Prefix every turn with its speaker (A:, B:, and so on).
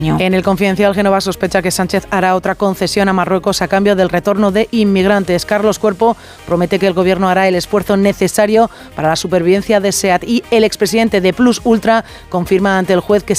A: En El Confidencial, Génova sospecha que Sánchez hará otra concesión a Marruecos a cambio del retorno de inmigrantes. Carlos Cuerpo promete que el gobierno hará el esfuerzo necesario para la supervivencia de SEAT, y el expresidente de Plus Ultra confirma ante el juez que